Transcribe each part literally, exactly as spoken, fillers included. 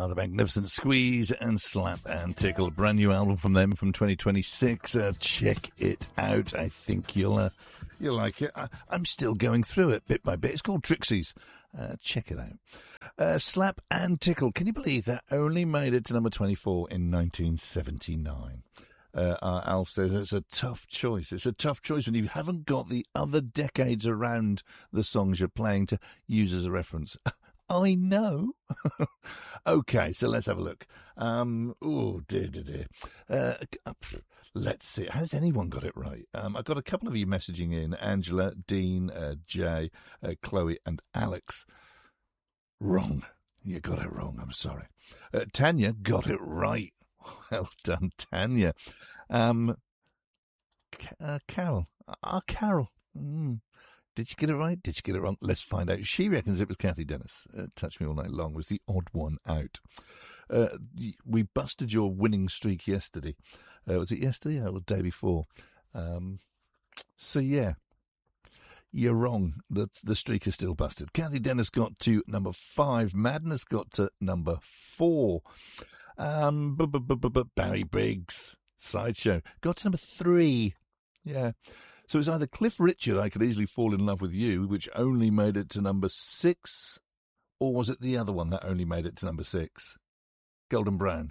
are the Magnificent Squeeze and Slap and Tickle, a brand new album from them from twenty twenty-six. Uh, check it out. I think you'll uh, you'll like it. I, I'm still going through it bit by bit. It's called Trixies. Uh, check it out. Uh, Slap and Tickle. Can you believe that only made it to number twenty-four in nineteen seventy-nine? Uh, our Alf says it's a tough choice. It's a tough choice when you haven't got the other decades around the songs you're playing to use as a reference. I know. Okay, so let's have a look. Um, oh, dear, dear, dear. Uh, let's see. Has anyone got it right? Um, I've got a couple of you messaging in. Angela, Dean, uh, Jay, uh, Chloe and Alex. Wrong. You got it wrong. I'm sorry. Uh, Tanya got it right. Well done, Tanya. Um, uh, Carol. Ah, Carol. Mm. Did you get it right? Did you get it wrong? Let's find out. She reckons it was Kathy Dennis. Uh, Touch Me All Night Long was the odd one out. Uh, we busted your winning streak yesterday. Uh, was it yesterday or the day before? Um, so, yeah. You're wrong. The the streak is still busted. Kathy Dennis got to number five. Madness got to number four. Um, b- b- b- b- Barry Briggs, Sideshow, got to number three. Yeah. So it's either Cliff Richard, I Could Easily Fall in Love with You, which only made it to number six, or was it the other one that only made it to number six? Golden Brown.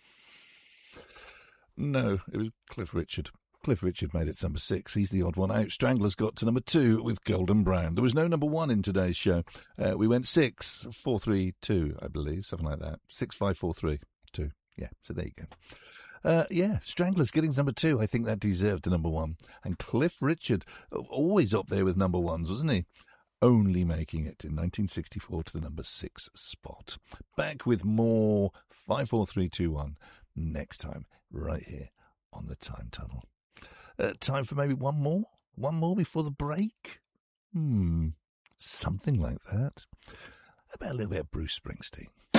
No, it was Cliff Richard. Cliff Richard made it to number six. He's the odd one out. Stranglers got to number two with Golden Brown. There was no number one in today's show. Uh, we went six, four, three, two, I believe, something like that. Six, five, four, three, two. Yeah, so there you go. Uh, yeah, Stranglers getting to number two. I think that deserved a number one. And Cliff Richard, always up there with number ones, wasn't he? Only making it in nineteen sixty-four to the number six spot. Back with more five, four, three, two, one next time, right here on the Time Tunnel. Uh, time for maybe one more? One more before the break? Hmm, something like that. About a little bit of Bruce Springsteen.